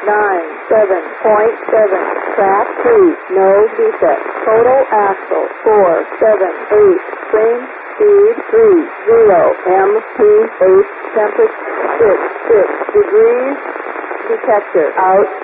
Track 3, no defect. Total axle 478. Spring speed 30. MPH temperature 6 degrees. Detector out.